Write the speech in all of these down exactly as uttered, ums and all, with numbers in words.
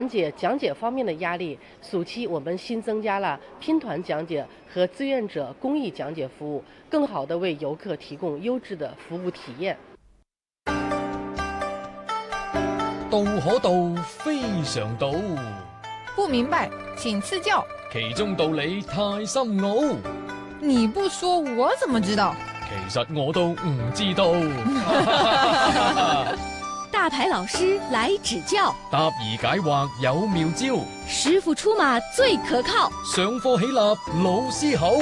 缓解讲解方面的压力，暑期我们新增加了拼团讲解和志愿者公益讲解服务，更好地为游客提供优质的服务体验。 道可道，非常道。 不明白，请赐教。 其中道理太深奧， 你不說我怎麼知道？ 其實我都唔知道。 大牌老師來指教， 答疑解惑有妙招， 師傅出馬最可靠。 上課起立老師好。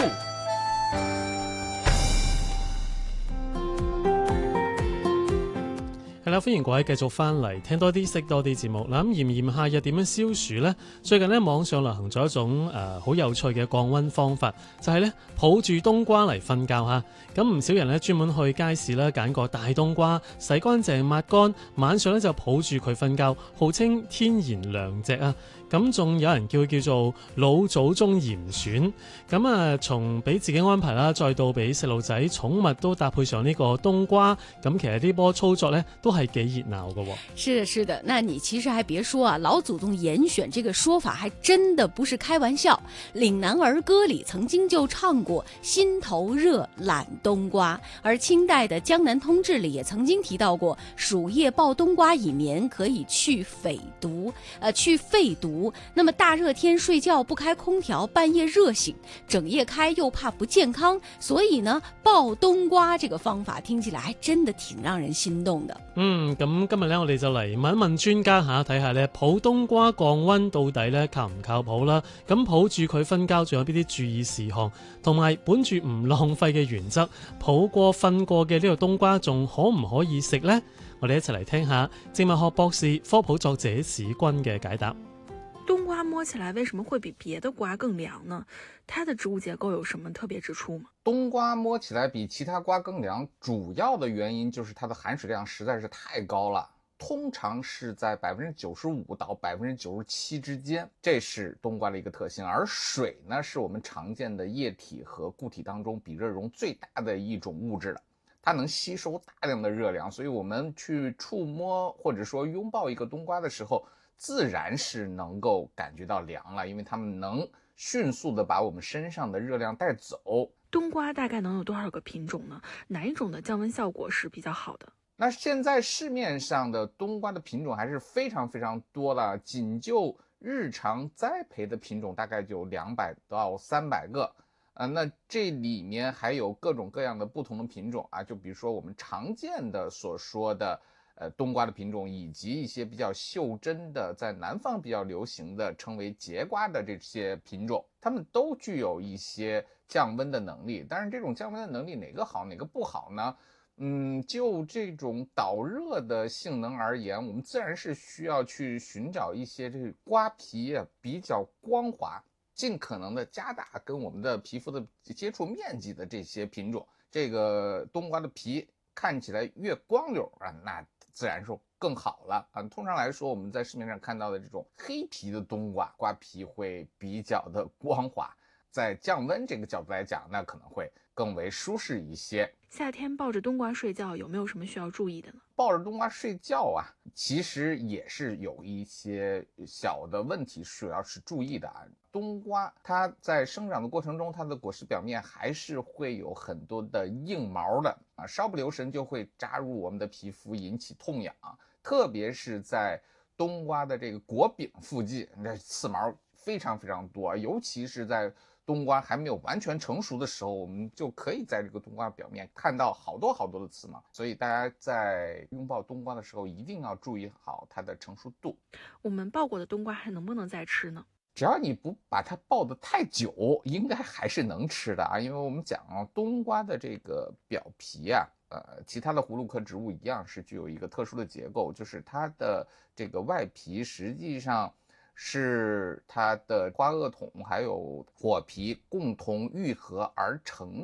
係啦，歡迎各位繼續翻嚟聽多啲識多啲節目啦。咁炎炎夏日點樣消暑呢？最近咧網上流行咗一種誒好、呃、有趣嘅降溫方法，就係咧抱住冬瓜嚟瞓覺嚇。咁唔少人咧專門去街市咧揀個大冬瓜，洗乾淨抹乾，晚上咧就抱住佢瞓覺，號稱天然涼席啊。咁仲有人叫佢叫做老祖宗嚴選。咁啊，從俾自己安排啦，再到俾細路仔、寵物都搭配上呢個冬瓜。咁其實呢波操作咧都係幾熱鬧嘅。 是的，是的。那你其實還別說啊，老祖宗嚴選這個說法還真的不是開玩笑。嶺南兒歌裡曾經就唱過心頭熱攬冬瓜，而清代的江南通志裡也曾經提到過暑夜抱冬瓜以眠，可以去肺毒，呃，去肺毒。那麼大熱天睡覺不開空調，半夜熱醒，整夜開又怕不健康，所以呢抱冬瓜這個方法聽起來還真的挺讓人心動的。 嗯，咁今日咧我哋就嚟問一問專家下睇下咧抱冬瓜降溫到底咧靠唔靠譜啦？咁抱住佢瞓覺仲有邊啲注意事項，同埋本住唔浪費嘅原則，抱過瞓過嘅呢個冬瓜仲可唔可以食呢？我哋一齊嚟聽下植物學博士、科普作者史君嘅解答。 冬瓜摸起來為什麼會比別的瓜更涼呢？它的植物結構有什麼特別之處嗎？ 冬瓜摸起來比其他瓜更涼，主要的原因就是它的含水量實在是太高了，通常是在百分之九十五到百分之九十七之間，這是冬瓜的一個特性。而水呢，是我們常見的液體和固體當中比熱容最大的一種物質了，它能吸收大量的熱量，所以我們去觸摸或者說擁抱一個冬瓜的時候，自然是能夠感覺到涼了，因為它們能迅速的把我們身上的熱量帶走。 冬瓜大概能有多少個品種呢？哪一種的降溫效果是比較好的？ 那現在市面上的冬瓜的品種還是非常非常多了，僅就日常栽培的品種大概就兩百到三百個。呃，那這裡面還有各種各樣的不同的品種啊，就比如說我們常見的所說的呃，冬瓜的品種，以及一些比較袖珍的，在南方比較流行的稱為節瓜的這些品種，它們都具有一些降溫的能力。但是這種降溫的能力哪個好哪個不好呢？嗯，就這種導熱的性能而言，我們自然是需要去尋找一些這個瓜皮比較光滑，盡可能的加大跟我們的皮膚的接觸面積的這些品種。這個冬瓜的皮看起來越光溜啊，那自然是更好了啊。通常來說，我們在市面上看到的這種黑皮的冬瓜，瓜皮會比較的光滑，在降溫這個角度來講，那可能會更為舒適一些。 夏天抱着冬瓜睡覺有沒有什麼需要注意的呢？ 抱着冬瓜睡覺啊，其實也是有一些小的問題需要是注意的啊。冬瓜它在生長的過程中，它的果實表面還是會有很多的硬毛的啊，稍不留神就會扎入我們的皮膚，引起痛癢。特別是在冬瓜的這個果柄附近，那刺毛非常非常多，尤其是在冬瓜還沒有完全成熟的時候，我們就可以在這個冬瓜表面看到好多好多的刺毛。所以大家在擁抱冬瓜的時候，一定要注意好它的成熟度。 我們抱過的冬瓜還能不能再吃呢？ 只要你不把它抱得太久，應該還是能吃的啊。因為我們講啊，冬瓜的這個表皮啊，呃，其他的葫蘆科植物一樣是具有一個特殊的結構，就是它的這個外皮實際上是它的花萼筒還有果皮共同癒合而成的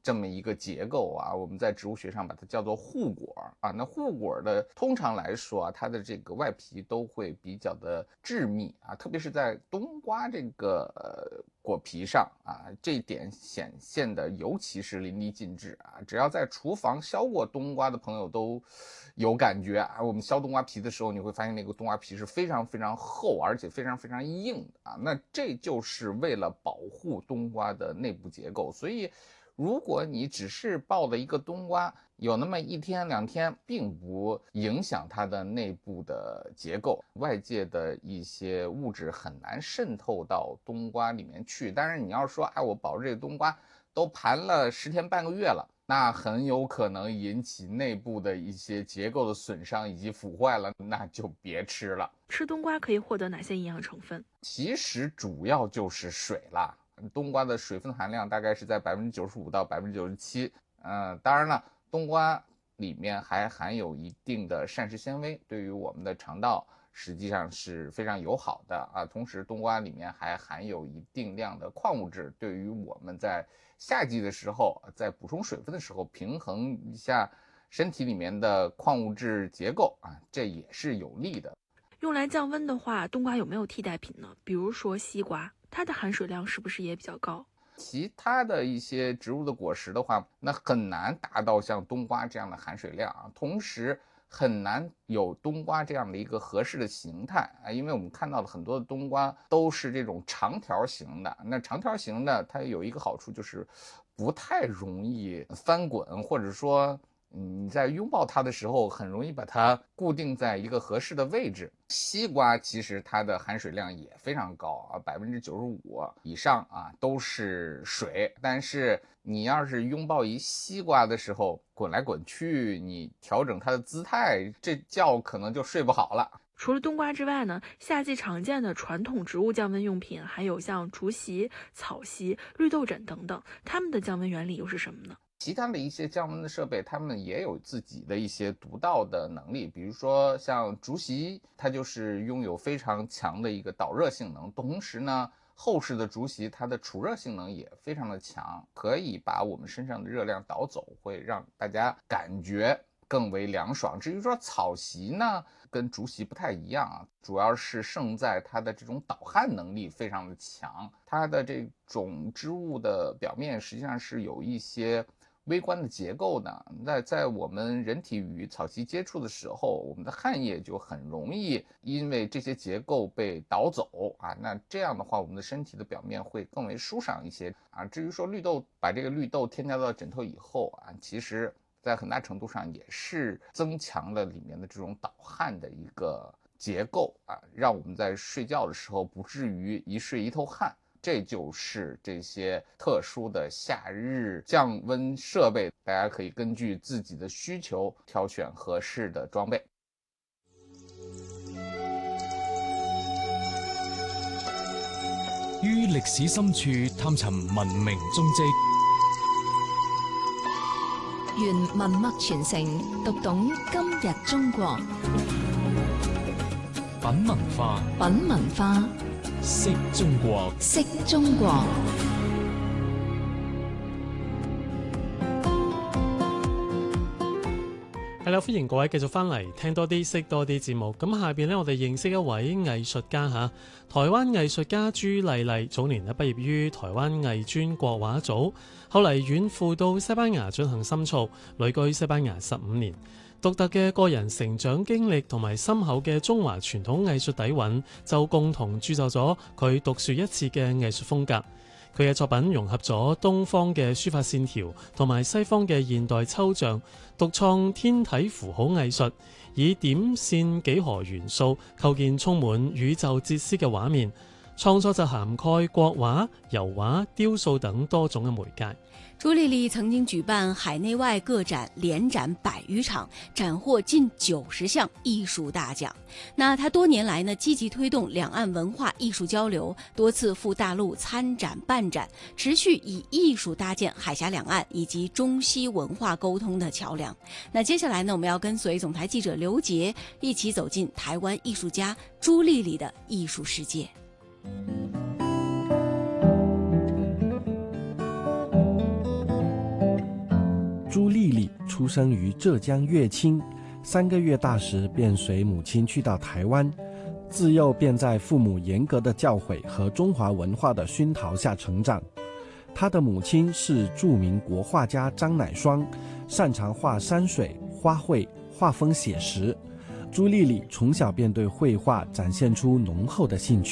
这么一个结构啊，我们在植物学上把它叫做护果啊。那护果的通常来说啊，它的这个外皮都会比较的致密啊，特别是在冬瓜这个呃果皮上啊，这一点显现的尤其是淋漓尽致啊。只要在厨房削过冬瓜的朋友都有感觉啊，我们削冬瓜皮的时候，你会发现那个冬瓜皮是非常非常厚，而且非常非常硬的啊。那这就是为了保护冬瓜的内部结构，所以如果你只是抱了一个冬瓜，有那么一天两天，并不影响它的内部的结构，外界的一些物质很难渗透到冬瓜里面去。当然你要说，哎，我保着这个冬瓜都盘了十天半个月了，那很有可能引起内部的一些结构的损伤以及腐坏了，那就别吃了。 吃冬瓜可以获得哪些营养成分？ 其实主要就是水啦。冬瓜的水分含量大概是在百分之九十五到百分之九十七。嗯，当然了，冬瓜里面还含有一定的膳食纤维，对于我们的肠道实际上是非常友好的啊。同时，冬瓜里面还含有一定量的矿物质，对于我们在夏季的时候，在补充水分的时候，平衡一下身体里面的矿物质结构啊，这也是有利的。 用来降温的话，冬瓜有没有替代品呢？比如说西瓜，它的含水量是不是也比较高？ 其他的一些植物的果实的话，那很难达到像冬瓜这样的含水量啊，同时很难有冬瓜这样的一个合适的形态啊，因为我们看到的很多的冬瓜都是这种长条形的，那长条形的它有一个好处就是不太容易翻滚，或者说你在拥抱它的时候很容易把它固定在一个合适的位置。西瓜其实它的含水量也非常高啊，百分之九十五以上啊都是水，但是你要是拥抱一西瓜的时候滚来滚去，你调整它的姿态，这觉可能就睡不好了。 除了冬瓜之外呢，夏季常见的传统植物降温用品还有像竹席、草席、绿豆枕等等，它们的降温原理又是什么呢？ 其他的一些降温的设备，它们也有自己的一些独到的能力，比如说像竹席，它就是拥有非常强的一个导热性能，同时呢，厚实的竹席它的储热性能也非常的强，可以把我们身上的热量导走，会让大家感觉更为凉爽。至于说草席呢，跟竹席不太一样啊，主要是胜在它的这种导汗能力非常的强，它的这种织物的表面实际上是有一些微观的结构的，在在我们人体与草席接触的时候，我们的汗液就很容易因为这些结构被导走啊，那这样的话，我们的身体的表面会更为舒爽一些啊。至于说绿豆，把这个绿豆添加到枕头以后啊，其实在很大程度上也是增强了里面的这种导汗的一个结构啊，让我们在睡觉的时候不至于一睡一头汗。这就是这些特殊的夏日降温设备，大家可以根据自己的需求挑选合适的装备。 於歷史深處探尋文明蹤跡， 原文脈傳承，讀懂今日中國。 品文化， 品文化， 識中國， 識中國。 係啦，歡迎各位繼續翻嚟聽多啲、識多啲節目。咁下邊呢，我哋認識一位藝術家嚇，台灣藝術家朱麗麗，早年呢畢業於台灣藝專國畫組，後嚟遠赴到西班牙進行深造，旅居西班牙十五年。獨特嘅個人成長經歷同埋深厚嘅中華傳統藝術底蘊，就共同鑄就咗佢獨樹一幟嘅藝術風格。佢嘅作品融合咗東方嘅書法線條同埋西方嘅現代抽象，獨創天體符號藝術，以點線幾何元素構建充滿宇宙哲思嘅畫面。創作就涵蓋國畫、油畫、雕塑等多種嘅媒介。 朱麗麗曾經舉辦海內外各展，連展百餘場，斬獲近九十項藝術大獎。那她多年來呢，積極推動兩岸文化藝術交流，多次赴大陸參展辦展，持續以藝術搭建海峽兩岸以及中西文化溝通的橋樑。那接下來呢，我們要跟隨總台記者劉杰一起走進台灣藝術家朱麗麗的藝術世界。 出生于浙江乐清，三个月大时便随母亲去到台湾，自幼便在父母严格的教诲和中华文化的熏陶下成长。他的母亲是著名国画家张乃双，擅长画山水、花卉，画风写实。朱丽丽从小便对绘画展现出浓厚的兴趣。